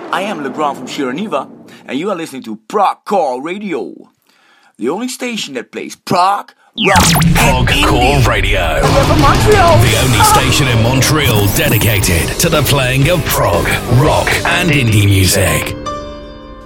I am LeGrand from Shiraneva, and you are listening to Prog Core Radio, the only station that plays prog, rock, Prog Core Radio. From Montreal. The only station in Montreal dedicated to the playing of prog, rock, and indie music.